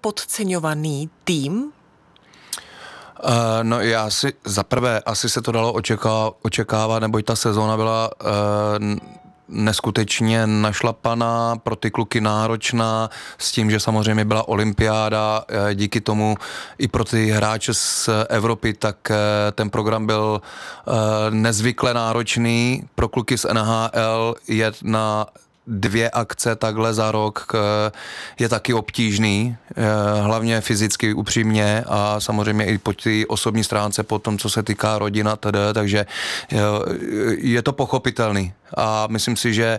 podceňovaný tým? No já si zaprvé asi se to dalo očekávat, neboť ta sezóna byla neskutečně našlapaná, pro ty kluky náročná, s tím, že samozřejmě byla olympiáda, díky tomu i pro ty hráče z Evropy, tak ten program byl nezvykle náročný. Pro kluky z NHL jet na 2 akce takhle za rok je taky obtížný, hlavně fyzicky, upřímně a samozřejmě i po té osobní stránce, po tom, co se týká rodina, takže je to pochopitelný a myslím si, že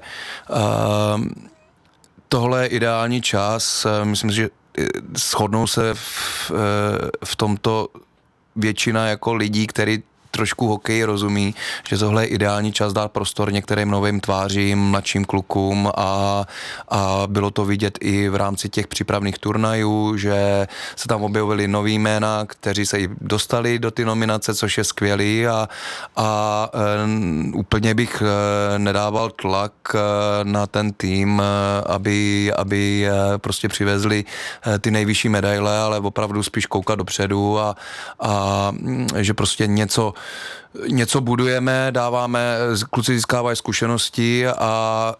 tohle je ideální čas, myslím si, že shodnou se v tomto většina jako lidí, který trošku hokej rozumí, že tohle je ideální čas dát prostor některým novým tvářím, mladším klukům a bylo to vidět i v rámci těch přípravných turnajů, že se tam objevili nový jména, kteří se i dostali do ty nominace, což je skvělý a úplně bych nedával tlak na ten tým, aby prostě přivezli ty nejvyšší medaile, ale opravdu spíš koukat dopředu a že prostě něco budujeme, dáváme, kluci získávají zkušenosti a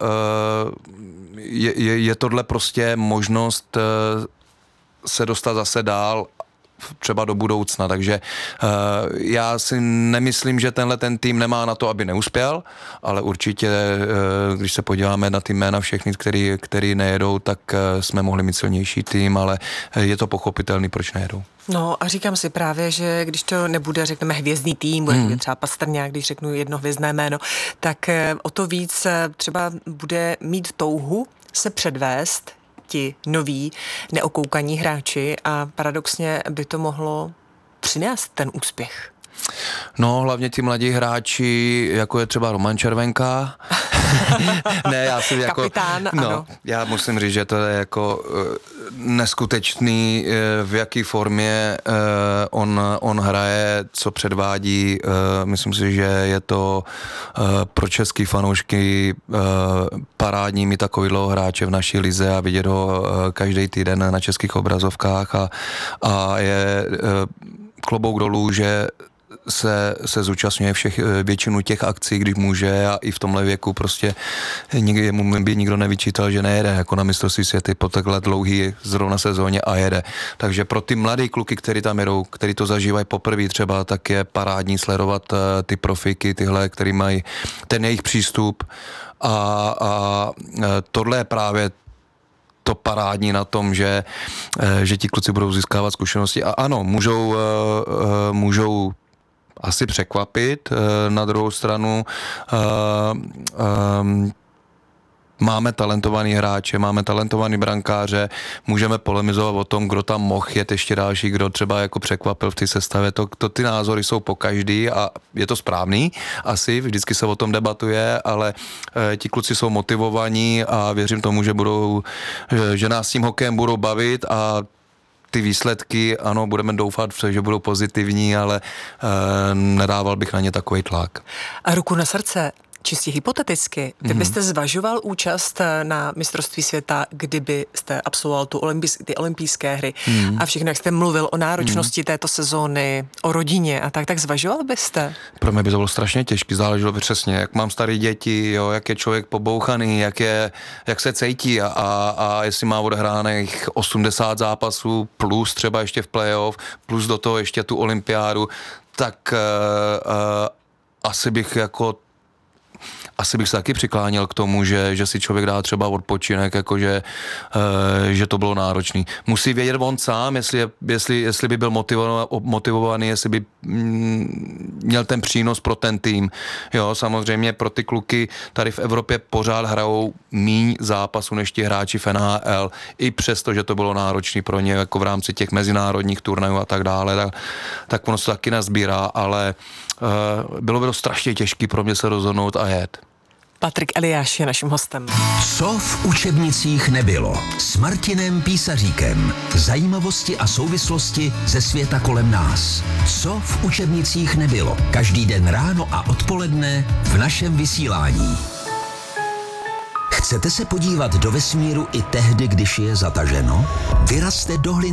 je tohle prostě možnost se dostat zase dál třeba do budoucna, takže já si nemyslím, že ten tým nemá na to, aby neuspěl, ale určitě, když se podíváme na ty jména všechny, který nejedou, tak jsme mohli mít silnější tým, ale je to pochopitelný, proč nejedou. No a říkám si právě, že když to nebude, řekneme, hvězdný tým, bude třeba Pastrňák, když řeknu jedno hvězdné jméno, tak o to víc třeba bude mít touhu se předvést ti noví neokoukaní hráči a paradoxně by to mohlo přinést ten úspěch. No, hlavně ti mladí hráči, jako je třeba Roman Červenka. Ne, já si jako... Kapitán, no, ano. Já musím říct, že to je jako neskutečný, v jaký formě on hraje, co předvádí. Myslím si, že je to pro český fanoušky parádní mít takovýhle hráče v naší lize a vidět ho každý týden na českých obrazovkách a je klobouk dolů, že se zúčastňuje většinu těch akcí, když může a i v tomhle věku prostě mu by nikdo nevyčítal, že nejede jako na mistrovství světa po takhle dlouhý zrovna sezóně a jede. Takže pro ty mladý kluky, který tam jedou, který to zažívají poprvé třeba, tak je parádní sledovat ty profíky, tyhle, který mají ten jejich přístup a tohle je právě to parádní na tom, že ti kluci budou získávat zkušenosti a ano, můžou asi překvapit. Na druhou stranu máme talentovaný hráče, máme talentovaný brankáře, můžeme polemizovat o tom, kdo tam mohl jet ještě další, kdo třeba jako překvapil v té sestavě. To ty názory jsou po každý a je to správný, asi, vždycky se o tom debatuje, ale ti kluci jsou motivovaní a věřím tomu, že nás s tím hokejem budou bavit a ty výsledky, ano, budeme doufat, že budou pozitivní, ale nedával bych na ně takový tlak. A ruku na srdce, čistě hypoteticky, vy byste zvažoval účast na mistrovství světa, kdyby jste absolvoval ty olympijské hry a všechno, jak jste mluvil o náročnosti této sezóny, o rodině a tak zvažoval byste? Pro mě by to bylo strašně těžké, záleželo by přesně, jak mám staré děti, jo, jak je člověk pobouchaný, jak se cítí a jestli má odehraných 80 zápasů plus třeba ještě v playoff, plus do toho ještě tu olympiádu, tak asi bych se taky přikláněl k tomu, že si člověk dá třeba odpočinek, jakože že to bylo náročný. Musí vědět on sám, jestli by byl motivovaný, jestli by měl ten přínos pro ten tým. Jo, samozřejmě pro ty kluky tady v Evropě pořád hrajou míň zápasů než ti hráči v NHL, i přesto, že to bylo náročný pro ně, jako v rámci těch mezinárodních turnajů a tak dále, tak ono se taky nazbírá, ale bylo by to strašně těžké pro mě se rozhodnout a jet. Patrik Eliáš je naším hostem. Co v učebnicích nebylo? S Martinem Písaříkem. Zajímavosti a souvislosti ze světa kolem nás. Co v učebnicích nebylo? Každý den ráno a odpoledne v našem vysílání. Chcete se podívat do vesmíru i tehdy, když je zataženo? Vyrazte do